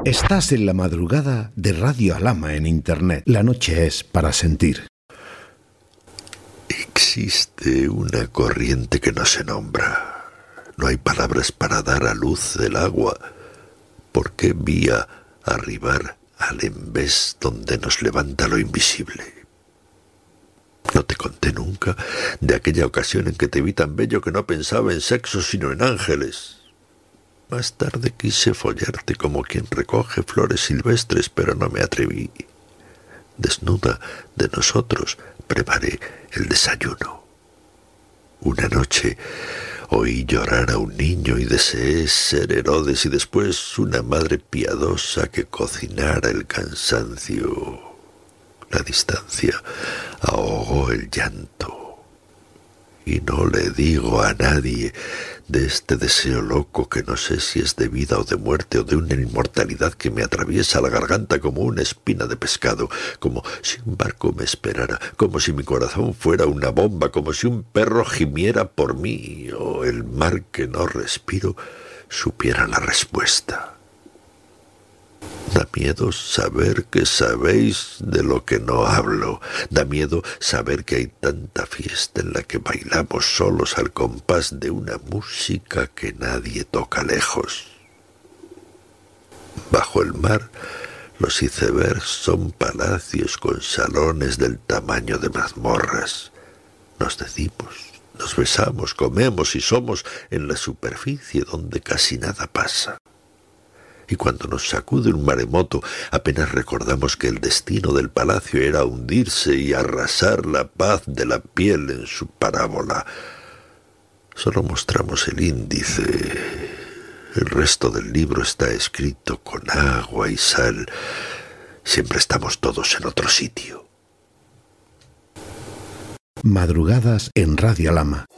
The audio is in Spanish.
Estás en la madrugada de Radio Alhama en Internet. La noche es para sentir. Existe una corriente que no se nombra. No hay palabras para dar a luz del agua. ¿Por qué vía arribar al envés donde nos levanta lo invisible? No te conté nunca de aquella ocasión en que te vi tan bello que no pensaba en sexo sino en ángeles. Más tarde quise follarte como quien recoge flores silvestres, pero no me atreví. Desnuda de nosotros, preparé el desayuno. Una noche oí llorar a un niño y deseé ser Herodes y después una madre piadosa que cocinara el cansancio. La distancia ahogó el llanto. Y no le digo a nadie de este deseo loco que no sé si es de vida o de muerte o de una inmortalidad que me atraviesa la garganta como una espina de pescado, como si un barco me esperara, como si mi corazón fuera una bomba, como si un perro gimiera por mí o el mar que no respiro supiera la respuesta. Da miedo saber que sabéis de lo que no hablo. Da miedo saber que hay tanta fiesta en la que bailamos solos al compás de una música que nadie toca lejos. Bajo el mar, los icebergs son palacios con salones del tamaño de mazmorras. Nos decimos, nos besamos, comemos y somos en la superficie donde casi nada pasa. Y cuando nos sacude un maremoto, apenas recordamos que el destino del palacio era hundirse y arrasar la paz de la piel en su parábola. Solo mostramos el índice. El resto del libro está escrito con agua y sal. Siempre estamos todos en otro sitio. Madrugadas en Radio Alhama.